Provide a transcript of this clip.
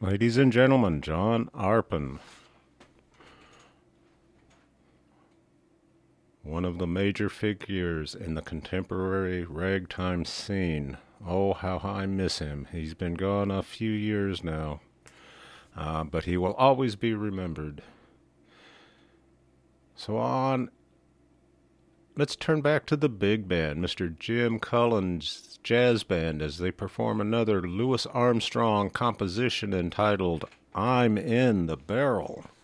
Ladies and gentlemen, John Arpin, one of the major figures in the contemporary ragtime scene. Oh, how I miss him. He's been gone a few years now, but he will always be remembered. Let's turn back to the big band, Mr. Jim Cullen's jazz band, as they perform another Louis Armstrong composition entitled I'm in the Barrel.